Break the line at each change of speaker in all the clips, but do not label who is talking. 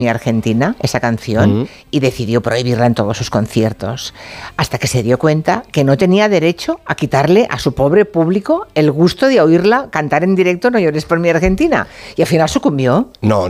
Argentina, esa canción, y decidió prohibirla en todos sus conciertos, hasta que se dio cuenta que no tenía derecho a quitarle a su pobre público el gusto de oírla cantar en directo No llores por mi Argentina, y al final sucumbió.
No,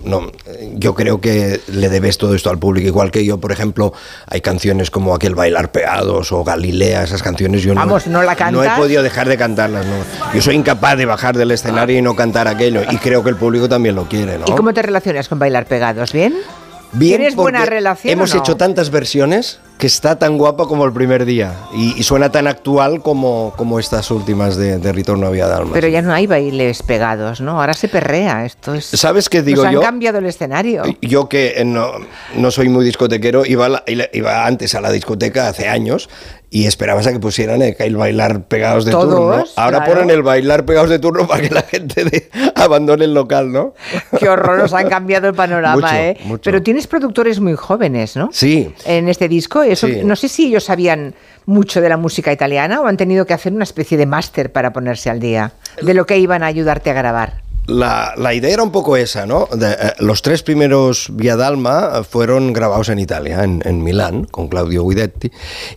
yo creo que le debes todo esto al público, igual que yo, por ejemplo, hay canciones como aquel Bailar Pegados o Galilea, esas canciones yo
no la cantas.
No he podido dejar de cantarlas, no. Yo soy incapaz de bajar del escenario y no cantar aquello, y creo que el público también lo quiere, ¿no?
¿Y cómo te relacionas con Bailar Pegados? ¿Bien? ¿Tienes buena relación?
Hemos hecho tantas versiones que está tan guapa como el primer día y suena tan actual como estas últimas de Ritorno a Vía Dalma.
Pero ya no hay bailes pegados, ¿no? Ahora se perrea. Esto es...
¿Sabes qué digo yo?
Nos han cambiado el escenario.
Yo que no soy muy discotequero, iba antes a la discoteca hace años y esperabas a que pusieran el Bailar Pegados de turno, ¿no? Ahora ponen el Bailar Pegados de turno para que la gente abandone el local, ¿no?
Qué horror, nos han cambiado el panorama,
mucho.
Pero tienes productores muy jóvenes, ¿no?
Sí.
En este disco, eso, sí. No sé si ellos sabían mucho de la música italiana o han tenido que hacer una especie de máster para ponerse al día de lo que iban a ayudarte a grabar.
La idea era un poco esa, ¿no? Los 3 primeros Vía Dalma fueron grabados en Italia, en Milán, con Claudio Guidetti,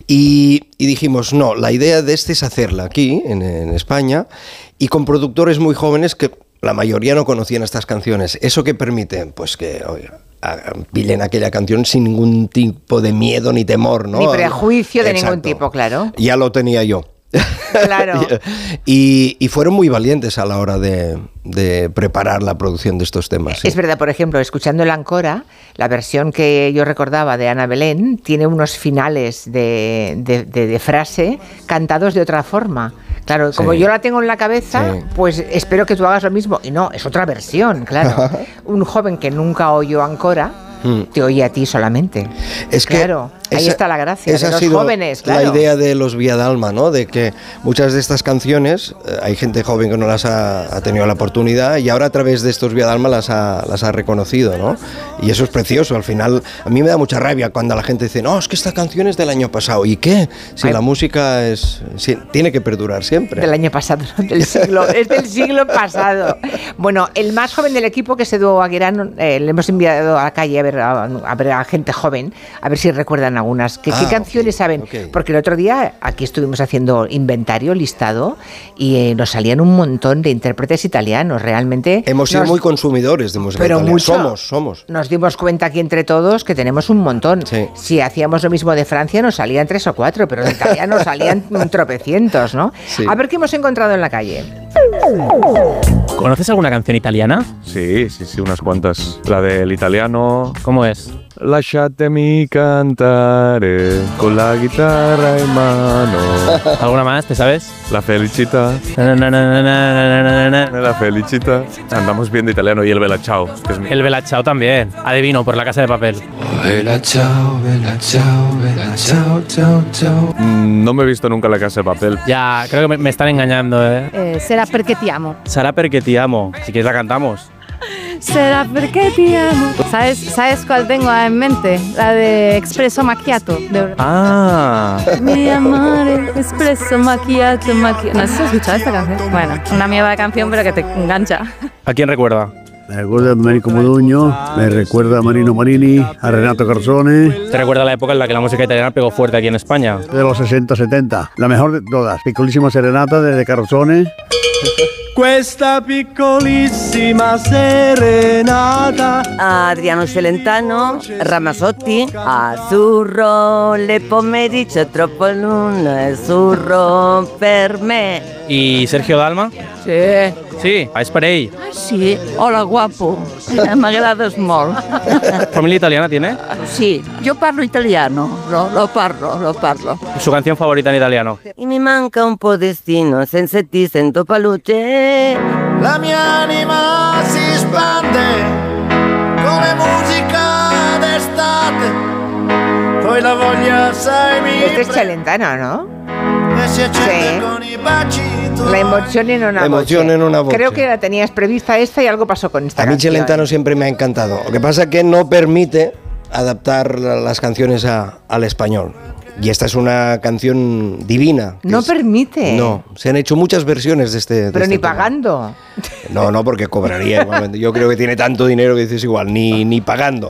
y dijimos, no, la idea de es hacerla aquí, en España, y con productores muy jóvenes que la mayoría no conocían estas canciones. ¿Eso qué permite? Pues que, oiga, pillen aquella canción sin ningún tipo de miedo ni temor, ¿no?
Ni prejuicio de
Exacto.
Ningún tipo, claro.
Ya lo tenía yo.
Claro.
Y fueron muy valientes a la hora de preparar la producción de estos temas. Sí.
Es verdad, por ejemplo, escuchando el Ancora, la versión que yo recordaba de Ana Belén tiene unos finales de frase cantados de otra forma. Claro, como yo la tengo en la cabeza, pues espero que tú hagas lo mismo. Y no, es otra versión, claro. Un joven que nunca oyó Ancora te oye a ti solamente.
Es
claro, que ahí está la gracia
esa
de los
ha sido
jóvenes, claro.
La idea de los Vía Dalma, ¿no? De que muchas de estas canciones hay gente joven que no las ha tenido la oportunidad y ahora a través de estos Vía Dalma las ha reconocido, ¿no? Y eso es precioso. Al final, a mí me da mucha rabia cuando la gente dice, no, es que esta canción es del año pasado. ¿Y qué? Si la música tiene que perdurar siempre.
Del año pasado, no, del siglo, es del siglo pasado. Bueno, el más joven del equipo, que es Edu Aguirán, le hemos enviado a la calle a ver a gente joven, a ver si recuerdan algunas. ¿Qué canciones saben? Okay. Porque el otro día aquí estuvimos haciendo inventario, listado, y nos salían un montón de intérpretes italianos. Realmente
hemos sido muy consumidores de música italiana.
Mucho,
somos.
Nos dimos cuenta aquí entre todos que tenemos un montón. Sí. Si hacíamos lo mismo de Francia, nos salían 3 o 4, pero de Italia nos salían tropecientos, ¿no? Sí. A ver qué hemos encontrado en la calle.
¿Conoces alguna canción italiana?
Sí, unas cuantas. La del italiano.
¿Cómo es?
Lasciatemi cantare con la guitarra en mano.
¿Alguna más? ¿Te sabes?
La felicita. La felicita. Andamos bien de italiano. Y el Bella Ciao.
El Bella Ciao también. Adivino, por La Casa de Papel.
Bella Ciao, Bella Ciao, Bella Ciao, ciao, ciao. No me he visto nunca La Casa de Papel.
Ya, creo que me están engañando,
Será perché ti amo.
Será perché ti amo. Si quieres la cantamos.
Será porque te amo. ¿Sabes cuál tengo en mente? La de Espresso Macchiato. Mi amore, Espresso Macchiato, Macchiato. No sé si has escuchado esta canción. Bueno, una mierda canción, pero que te engancha.
¿A quién recuerda?
Me recuerda a Domenico Modugno, me recuerda a Marino Marini, a Renato Carosone.
¿Te recuerda la época en la que la música italiana pegó fuerte aquí en España?
De los 60-70, la mejor de todas. Piccolissima serenata de Carosone.
Questa piccolissima serenata.
Adriano Celentano, Ramazzotti, azzurro, le pomeriggio troppo lungo, azzurro per me.
¿Y Sergio Dalma?
Sí.
Sí, es per ell.
Sí, hola guapo, m'agrades molt.
¿Familia italiana tiene?
Sí, yo parlo italiano, lo parlo.
¿Su canción favorita en italiano?
Y mi manca un po' destino, senza ti sento paluce.
La mia anima si spande come musica d'estate. Poi la voglia sai mi.
Este es Celentano, ¿no?
Sí.
La emoción en una voce. Creo que la tenías prevista esta y algo pasó con esta canción.
A mí Celentano siempre me ha encantado. Lo que pasa es que no permite adaptar las canciones al español. Y esta es una canción divina.
No permite.
No, se han hecho muchas versiones de este.
Pero ni
tema.
Pagando.
No, porque cobraría igualmente. Yo creo que tiene tanto dinero que dices igual, ni pagando.